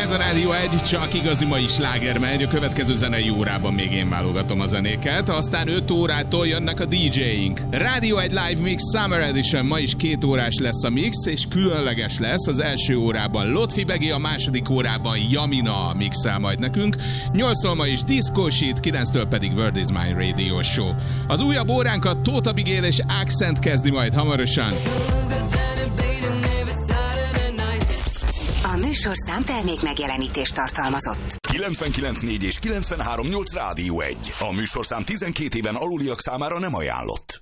Ez a Rádió 1, csak igazi mai sláger megy. A következő zenei órában még én válogatom a zenéket, aztán 5 órától jönnek a DJ-ink. Rádió 1 Live Mix Summer Edition, ma is 2 órás lesz a mix, és különleges lesz. Az első órában Lotfi Begi, a második órában Jamina mixel majd nekünk. 8-tól ma is Disco Sheet, 9-től pedig World is Mine Radio Show. Az újabb óránkat Tóth Abigail és Accent kezdi majd hamarosan. A műsorszám termék megjelenítést tartalmazott. 99.4 és 93.8 Rádió 1. A műsorszám 12 éven aluliak számára nem ajánlott.